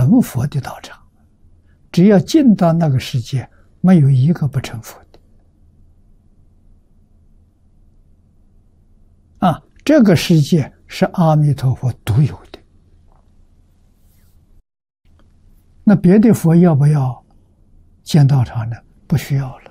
成佛的道场，只要进到那个世界，没有一个不成佛的。这个世界是阿弥陀佛独有的。那别的佛要不要建道场呢？不需要了。